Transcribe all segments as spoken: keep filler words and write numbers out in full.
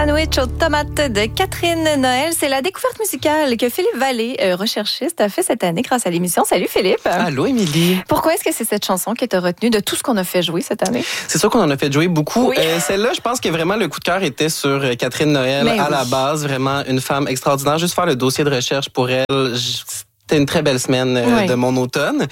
Sandwich aux tomates de Catherine Noël. C'est la découverte musicale que Philippe Vallée, euh, recherchiste, a fait cette année grâce à l'émission. Salut Philippe. Allô Émilie. Pourquoi est-ce que c'est cette chanson qui t'a retenu de tout ce qu'on a fait jouer cette année? C'est sûr qu'on en a fait jouer beaucoup. Oui. Euh, celle-là, je pense que vraiment le coup de cœur était sur Catherine Noël. Mais à oui. la base, vraiment une femme extraordinaire. Juste faire le dossier de recherche pour elle, je... C'était une très belle semaine euh, oui. de mon automne.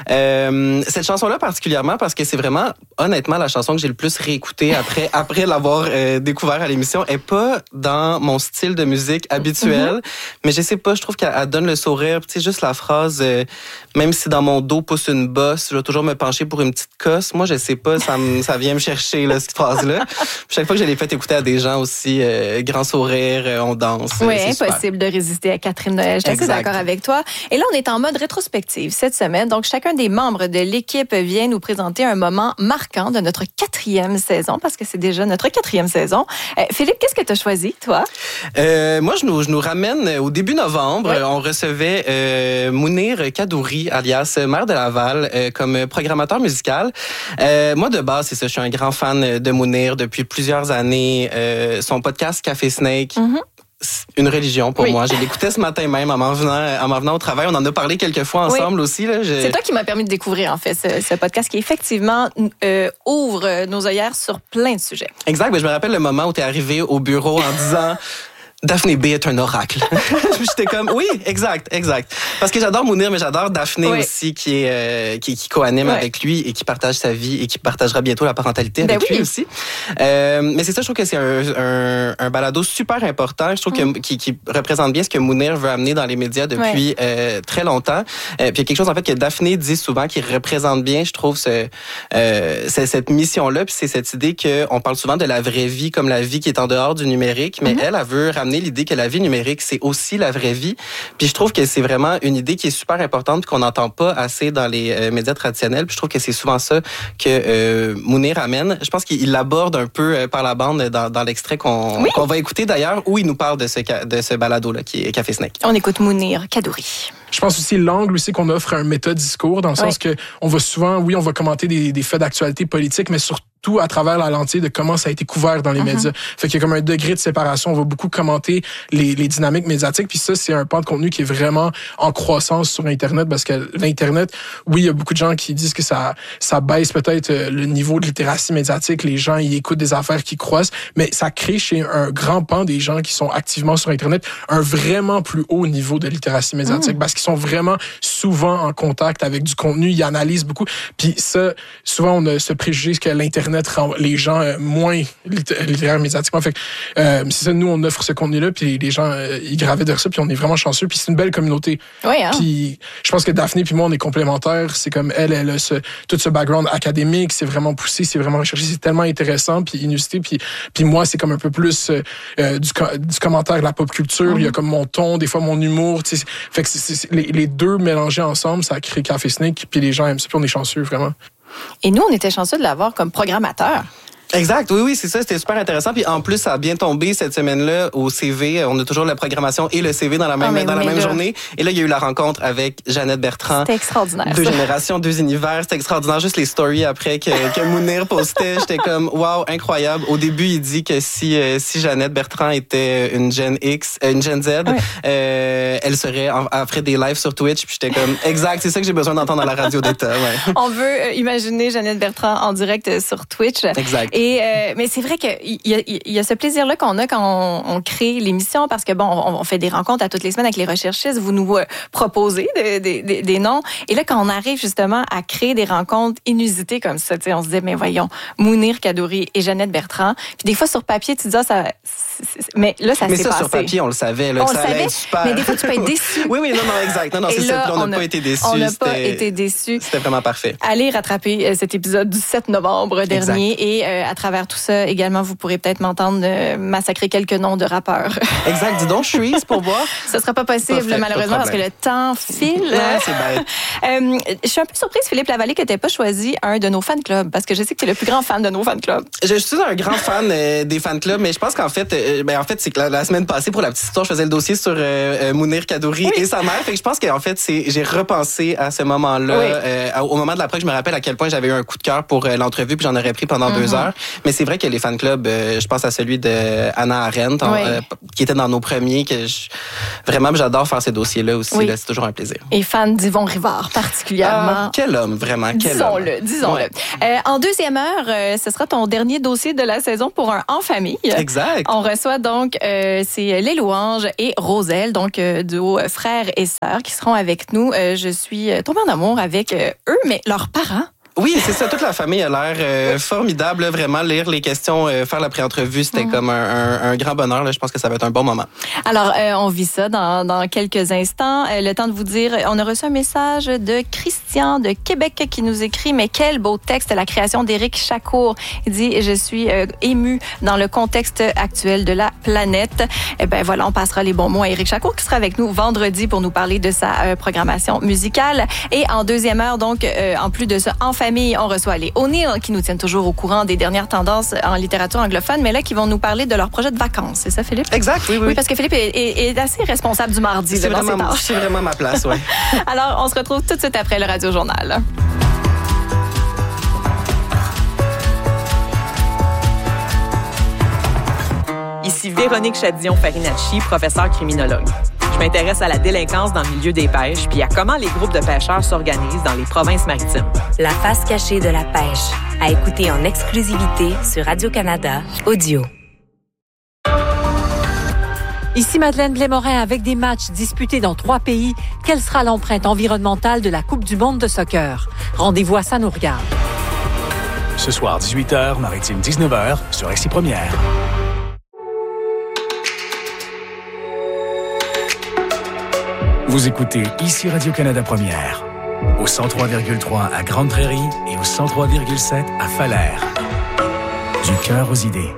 Euh, cette chanson-là particulièrement parce que c'est vraiment, honnêtement, la chanson que j'ai le plus réécoutée après après l'avoir euh, découvert à l'émission. Elle est pas dans mon style de musique habituel, mm-hmm. mais je sais pas, je trouve qu'elle donne le sourire. Tu sais, juste la phrase, euh, même si dans mon dos pousse une bosse, je vais toujours me pencher pour une petite cosse. Moi, je sais pas, ça, me, ça vient me chercher là, cette phrase-là. Chaque fois que je l'ai fait écouter à des gens aussi, euh, grand sourire, euh, on danse. Oui, c'est impossible super. de résister à Catherine Noël. Je suis assez d'accord avec toi. Et là, on est en mode rétrospective cette semaine. Donc, chacun des membres de l'équipe vient nous présenter un moment marquant de notre quatrième saison, parce que c'est déjà notre quatrième saison. Euh, Philippe, qu'est-ce que tu as choisi, toi? Euh, moi, je nous, je nous ramène au début novembre. Oui. On recevait euh, Mounir Kadouri, alias maire de Laval, euh, comme programmateur musical. Euh, moi, de base, c'est ça. Je suis un grand fan de Mounir depuis plusieurs années. Euh, son podcast Café Snake. Mm-hmm. Une religion pour oui. moi. Je l'écoutais ce matin même en m'en venant, en m'en venant au travail. On en a parlé quelques fois ensemble oui. aussi. Là. Je... C'est toi qui m'as permis de découvrir en fait ce, ce podcast qui effectivement euh, ouvre nos œillères sur plein de sujets. Exact. Mais je me rappelle le moment où tu es arrivé au bureau en disant... Daphné B est un oracle. J'étais comme, oui, exact, exact. Parce que j'adore Mounir, mais j'adore Daphné oui. aussi, qui est euh, qui, qui co-anime oui. avec lui et qui partage sa vie et qui partagera bientôt la parentalité avec ben lui oui. aussi. Euh, mais c'est ça, je trouve que c'est un, un, un balado super important. Je trouve mm. que qui, qui représente bien ce que Mounir veut amener dans les médias depuis oui. euh, très longtemps. Euh, puis il y a quelque chose en fait que Daphné dit souvent qui représente bien, je trouve, ce, euh, c'est cette mission-là. Puis c'est cette idée qu'on parle souvent de la vraie vie comme la vie qui est en dehors du numérique, mais mm-hmm. elle, elle veut ramener l'idée que la vie numérique, c'est aussi la vraie vie. Puis je trouve que c'est vraiment une idée qui est super importante puis qu'on n'entend pas assez dans les euh, médias traditionnels. Puis je trouve que c'est souvent ça que euh, Mounir amène. Je pense qu'il l'aborde un peu euh, par la bande dans, dans l'extrait qu'on, oui. qu'on va écouter d'ailleurs, où il nous parle de ce, de ce balado-là qui est Café Snake. On écoute Mounir Kadouri. Je pense aussi l'angle aussi qu'on offre un méta-discours, dans le sens oui. que on va souvent, oui, on va commenter des, des faits d'actualité politique, mais surtout tout à travers la lentille de comment ça a été couvert dans les uh-huh. médias. Fait qu'il y a comme un degré de séparation. On va beaucoup commenter les, les dynamiques médiatiques. Puis ça, c'est un pan de contenu qui est vraiment en croissance sur Internet, parce que l'Internet, oui, il y a beaucoup de gens qui disent que ça, ça baisse peut-être le niveau de littératie médiatique. Les gens, ils écoutent des affaires qui croissent, mais ça crée chez un grand pan des gens qui sont activement sur Internet un vraiment plus haut niveau de littératie médiatique, mmh. parce qu'ils sont vraiment souvent en contact avec du contenu, ils analysent beaucoup. Puis ça, souvent, on a ce préjugé que l'Internet rend les gens euh, moins littéraires médiatiquement. Fait que, euh, c'est ça, nous, on offre ce contenu-là, puis les gens, euh, ils gravitent vers ça, puis on est vraiment chanceux, puis c'est une belle communauté. Oui, hein? Puis je pense que Daphné puis moi, on est complémentaires. C'est comme elle, elle a ce, tout ce background académique, c'est vraiment poussé, c'est vraiment recherché, c'est tellement intéressant, puis inusité. Puis, puis moi, c'est comme un peu plus euh, du, du commentaire de la pop culture. Mm-hmm. Il y a comme mon ton, des fois mon humour. Tu sais, fait que c'est, c'est, les, les deux mélangés ensemble, ça crée Café Snake, puis les gens aiment ça, puis on est chanceux, vraiment. Et nous, on était chanceux de l'avoir comme programmateur. Exact, oui, oui, c'est ça, c'était super intéressant. Puis en plus, ça a bien tombé cette semaine-là au C V. On a toujours la programmation et le C V dans la même, oh, dans la même journée. Et là, il y a eu la rencontre avec Jeannette Bertrand. C'était extraordinaire. Deux générations, deux univers. C'était extraordinaire. Juste les stories après que, que Mounir postait. J'étais comme, wow, incroyable. Au début, il dit que si, euh, si Jeannette Bertrand était une Gen X, euh, une Gen Z, ouais. euh, elle serait, elle ferait des lives sur Twitch. Puis j'étais comme, exact, c'est ça que j'ai besoin d'entendre à la radio d'État. Ouais. On veut imaginer Jeannette Bertrand en direct sur Twitch. Exact. Et euh, mais c'est vrai qu'il y a, il y a ce plaisir-là qu'on a quand on, on crée l'émission, parce que bon, on, on fait des rencontres à toutes les semaines avec les recherchistes. Vous nous euh, proposez des, des, des, des noms. Et là, quand on arrive justement à créer des rencontres inusitées comme ça, tu sais, on se disait, mais voyons, Mounir Kadouri et Jeannette Bertrand. Puis des fois sur papier, tu te dis, ah, ça, c'est, mais là, ça mais s'est ça, passé. Sur papier, on le savait, là, on que le ça allait savait, être super. mais des fois, tu peux être déçu. oui, oui, non, non, exact. Non, non, c'est là, ça. Puis on n'a a, pas été déçus. On n'a c'était, pas été déçus. C'était vraiment parfait. Allez rattraper euh, cet épisode du sept novembre dernier. Exact. Et euh, à travers tout ça, également, vous pourrez peut-être m'entendre euh, massacrer quelques noms de rappeurs. Exact. Dis donc, je suis pour voir. Ce sera pas possible, Parfait, malheureusement, parce que le temps file. Ouais, c'est bête. euh, je suis un peu surprise, Philippe Lavallée, que tu n'aies pas choisi un de nos fan clubs, parce que je sais que tu es le plus grand fan de nos fan clubs. Je suis un grand fan euh, des fan clubs, mais je pense qu'en fait, euh, ben, en fait, c'est que la, la semaine passée, pour la petite histoire, je faisais le dossier sur euh, Mounir Kadouri oui. et sa mère. Fait que je pense qu'en fait, c'est, j'ai repensé à ce moment-là, oui. euh, au moment de l'après, je me rappelle à quel point j'avais eu un coup de cœur pour euh, l'entrevue, puis j'en aurais pris pendant mm-hmm. deux heures. Mais c'est vrai que les fan clubs, euh, je pense à celui de Hannah Arendt, oui. euh, qui était dans nos premiers, que je, vraiment, j'adore faire ces dossiers-là aussi. Oui. Là, c'est toujours un plaisir. Et fan d'Yvon Rivard, particulièrement. Ah, quel homme, vraiment, quel disons-le, homme. Disons-le, ouais. euh, En deuxième heure, euh, ce sera ton dernier dossier de la saison pour un En Famille. Exact. On reçoit donc, euh, c'est Les Louanges et Roselle, donc euh, duo frères et sœurs, qui seront avec nous. Euh, je suis tombée en amour avec euh, eux, mais leurs parents. Oui, c'est ça. Toute la famille a l'air euh, formidable. Là, vraiment, lire les questions, euh, faire la pré-entrevue, c'était mmh. comme un, un, un grand bonheur. Là. Je pense que ça va être un bon moment. Alors, euh, on vit ça dans, dans quelques instants. Euh, le temps de vous dire, on a reçu un message de Christian de Québec qui nous écrit « Mais quel beau texte, la création d'Éric Chacour. » Il dit « Je suis euh, ému dans le contexte actuel de la planète. » Eh ben voilà, on passera les bons mots à Éric Chacour qui sera avec nous vendredi pour nous parler de sa euh, programmation musicale. Et en deuxième heure, donc, euh, en plus de ce En Famille, on reçoit les O'Neill qui nous tiennent toujours au courant des dernières tendances en littérature anglophone, mais là, qui vont nous parler de leur projet de vacances. C'est ça, Philippe? Exact, oui, oui. Oui, parce que Philippe est, est, est assez responsable du mardi. C'est, là, vraiment, dans c'est vraiment ma place, oui. Alors, on se retrouve tout de suite après le Radio Journal. Ici Véronique Chadillon-Farinacci, professeure criminologue. Je m'intéresse à la délinquance dans le milieu des pêches puis à comment les groupes de pêcheurs s'organisent dans les provinces maritimes. La face cachée de la pêche, à écouter en exclusivité sur Radio-Canada Audio. Ici Madeleine Blais-Morin avec des matchs disputés dans trois pays. Quelle sera l'empreinte environnementale de la Coupe du monde de soccer? Rendez-vous à Ça nous regarde. Ce soir, dix-huit heures, Maritime dix-neuf heures, sur Ici Première. Vous écoutez Ici Radio-Canada Première, au cent trois virgule trois à Grande Prairie et au cent trois virgule sept à Falaire. Du cœur aux idées.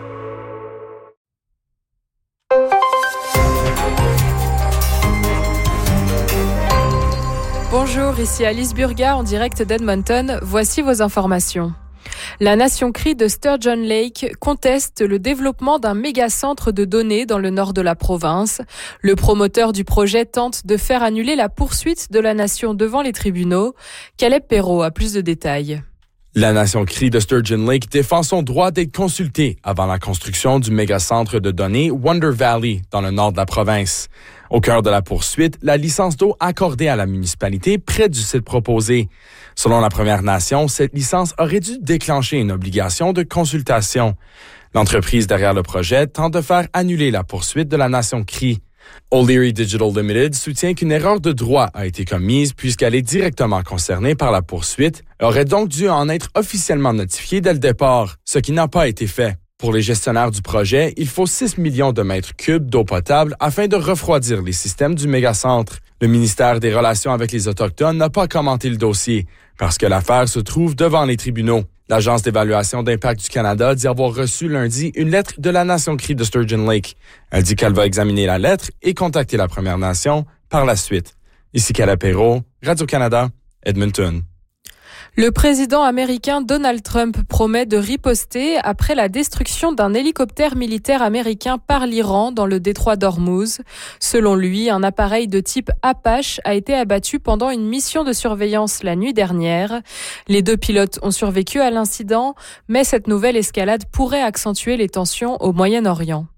Bonjour, ici Alice Burga en direct d'Edmonton. Voici vos informations. La Nation Cree de Sturgeon Lake conteste le développement d'un méga-centre de données dans le nord de la province. Le promoteur du projet tente de faire annuler la poursuite de la nation devant les tribunaux. Caleb Perrault a plus de détails. La Nation Cree de Sturgeon Lake défend son droit d'être consultée avant la construction du méga-centre de données Wonder Valley dans le nord de la province. Au cœur de la poursuite, la licence d'eau accordée à la municipalité près du site proposé. Selon la Première Nation, cette licence aurait dû déclencher une obligation de consultation. L'entreprise derrière le projet tente de faire annuler la poursuite de la Nation Cree. O'Leary Digital Limited soutient qu'une erreur de droit a été commise puisqu'elle est directement concernée par la poursuite et aurait donc dû en être officiellement notifiée dès le départ, ce qui n'a pas été fait. Pour les gestionnaires du projet, il faut six millions de mètres cubes d'eau potable afin de refroidir les systèmes du mégacentre. Le ministère des Relations avec les Autochtones n'a pas commenté le dossier parce que l'affaire se trouve devant les tribunaux. L'Agence d'évaluation d'impact du Canada dit avoir reçu lundi une lettre de la Nation Cree de Sturgeon Lake. Elle dit qu'elle va examiner la lettre et contacter la Première Nation par la suite. Ici Caleb Perrault, Radio-Canada, Edmonton. Le président américain Donald Trump promet de riposter après la destruction d'un hélicoptère militaire américain par l'Iran dans le détroit d'Ormuz. Selon lui, un appareil de type Apache a été abattu pendant une mission de surveillance la nuit dernière. Les deux pilotes ont survécu à l'incident, mais cette nouvelle escalade pourrait accentuer les tensions au Moyen-Orient.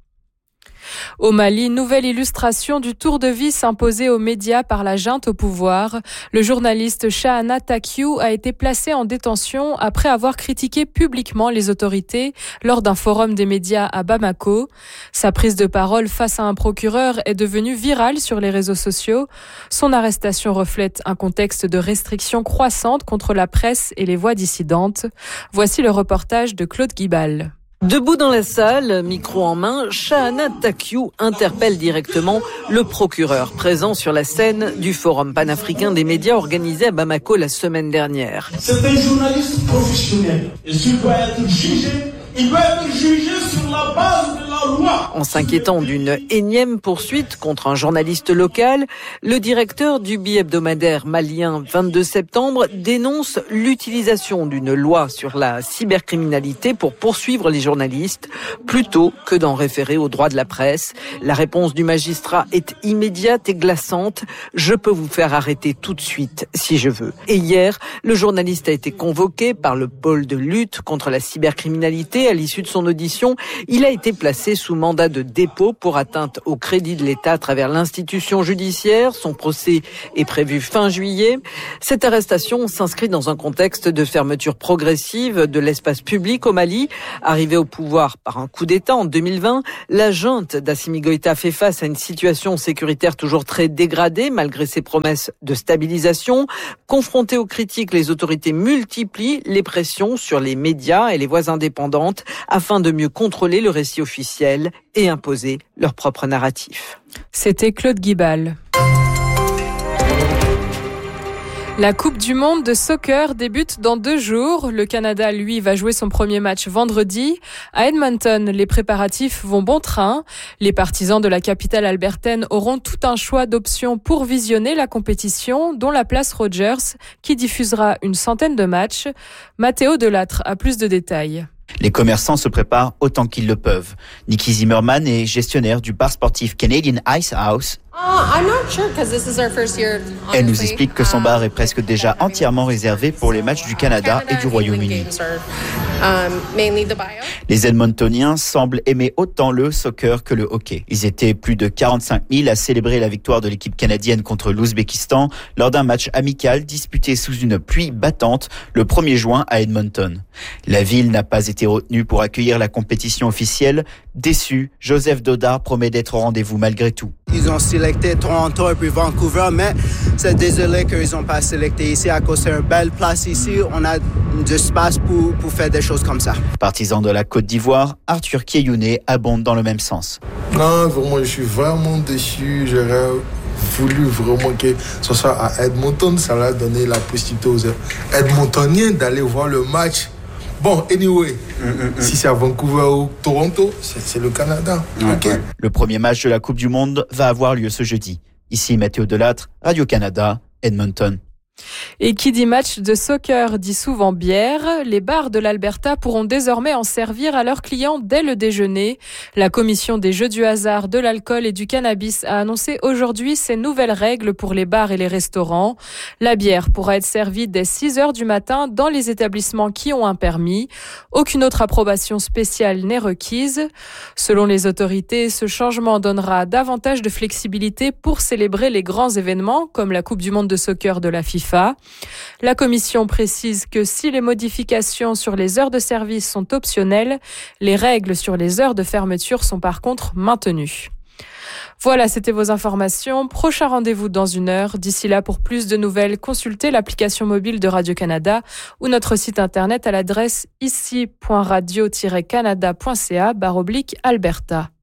Au Mali, nouvelle illustration du tour de vis imposé aux médias par la junte au pouvoir. Le journaliste Shahana Takiou a été placé en détention après avoir critiqué publiquement les autorités lors d'un forum des médias à Bamako. Sa prise de parole face à un procureur est devenue virale sur les réseaux sociaux. Son arrestation reflète un contexte de restrictions croissantes contre la presse et les voix dissidentes. Voici le reportage de Claude Guibal. Debout dans la salle, micro en main, Shahana Takiou interpelle directement le procureur présent sur la scène du Forum panafricain des médias organisé à Bamako la semaine dernière. C'est un journaliste professionnel et s'il doit être jugé, il doit être jugé sur la base de la loi. En s'inquiétant d'une énième poursuite contre un journaliste local, le directeur du bi-hebdomadaire malien vingt-deux septembre dénonce l'utilisation d'une loi sur la cybercriminalité pour poursuivre les journalistes plutôt que d'en référer aux droits de la presse. La réponse du magistrat est immédiate et glaçante. Je peux vous faire arrêter tout de suite si je veux. Et hier, le journaliste a été convoqué par le pôle de lutte contre la cybercriminalité. À l'issue de son audition, il a été placé sous mandat de dépôt pour atteinte au crédit de l'État à travers l'institution judiciaire. Son procès est prévu fin juillet. Cette arrestation s'inscrit dans un contexte de fermeture progressive de l'espace public au Mali. Arrivé au pouvoir par un coup d'État en deux mille vingt, la junte d'Assimi Goïta fait face à une situation sécuritaire toujours très dégradée malgré ses promesses de stabilisation. Confrontées aux critiques, les autorités multiplient les pressions sur les médias et les voix indépendantes afin de mieux contrôler le récit officiel et imposer leur propre narratif. C'était Claude Guibal. La Coupe du monde de soccer débute dans deux jours. Le Canada, lui, va jouer son premier match vendredi. À Edmonton, les préparatifs vont bon train. Les partisans de la capitale albertaine auront tout un choix d'options pour visionner la compétition, dont la Place Rogers, qui diffusera une centaine de matchs. Mathéo Delattre a plus de détails. Les commerçants se préparent autant qu'ils le peuvent. Nicky Zimmerman est gestionnaire du bar sportif Canadian Ice House. Elle nous explique que son bar est presque déjà entièrement réservé pour les matchs du Canada et du Royaume-Uni. Les Edmontoniens semblent aimer autant le soccer que le hockey. Ils étaient plus de quarante-cinq mille à célébrer la victoire de l'équipe canadienne contre l'Ouzbékistan lors d'un match amical disputé sous une pluie battante le premier juin à Edmonton. La ville n'a pas été retenue pour accueillir la compétition officielle. Déçu, Joseph Dodard promet d'être au rendez-vous malgré tout. Ils ont sélecté Toronto et puis Vancouver, mais c'est désolé qu'ils n'ont pas sélecté ici à cause c'est une belle place ici. On a de l'espace pour, pour faire des choses comme ça. Partisan de la Côte d'Ivoire, Arthur Kieyouné abonde dans le même sens. Non, vraiment, je suis vraiment déçu. J'aurais voulu vraiment que ce soit à Edmonton. Ça va donner la possibilité aux Edmontoniens d'aller voir le match. Bon, anyway, mm, mm, mm. si c'est à Vancouver ou Toronto, c'est, c'est le Canada. Okay. Okay. Le premier match de la Coupe du Monde va avoir lieu ce jeudi. Ici, Mathéo Delattre, Radio-Canada, Edmonton. Et qui dit match de soccer dit souvent bière. Les bars de l'Alberta pourront désormais en servir à leurs clients dès le déjeuner. La commission des jeux du hasard, de l'alcool et du cannabis a annoncé aujourd'hui ces nouvelles règles pour les bars et les restaurants. La bière pourra être servie dès six heures du matin dans les établissements qui ont un permis. Aucune autre approbation spéciale n'est requise. Selon les autorités, ce changement donnera davantage de flexibilité pour célébrer les grands événements comme la Coupe du monde de soccer de la FIFA. La commission précise que si les modifications sur les heures de service sont optionnelles, les règles sur les heures de fermeture sont par contre maintenues. Voilà, c'était vos informations. Prochain rendez-vous dans une heure. D'ici là, pour plus de nouvelles, consultez l'application mobile de Radio-Canada ou notre site internet à l'adresse ici point radio tiret canada point c a barre oblique Alberta.